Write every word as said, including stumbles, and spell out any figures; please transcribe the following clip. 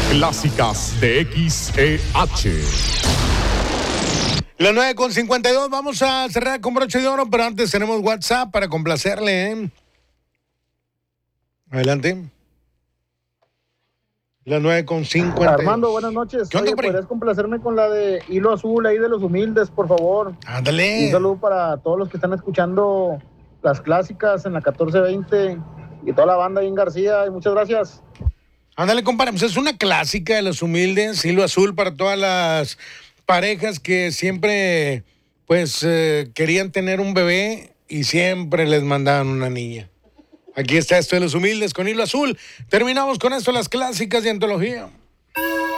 Clásicas de X E H. Las nueve con cincuenta y dos, vamos a cerrar con broche de oro, pero antes tenemos WhatsApp para complacerle, ¿eh? Adelante. Las nueve con cincuenta. Armando, buenas noches. ¿Qué onda, Oye, ¿podrías complacerme con la de Hilo Azul ahí de los humildes, por favor? Ándale. Un saludo para todos los que están escuchando las clásicas en la catorce veinte y toda la banda ahí en García. Y muchas gracias. Ándale, compadre, pues es una clásica de los humildes, Hilo Azul para todas las parejas que siempre, pues, eh, querían tener un bebé y siempre les mandaban una niña. Aquí está esto de los humildes con Hilo Azul. Terminamos con esto, las clásicas de antología.